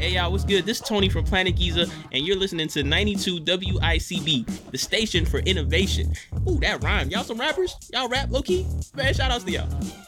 Hey y'all, what's good? This is Tony from Planet Giza, and you're listening to 92 WICB, the station for innovation. Ooh, that rhymed. Y'all some rappers? Y'all rap low-key? Man, shout outs to y'all.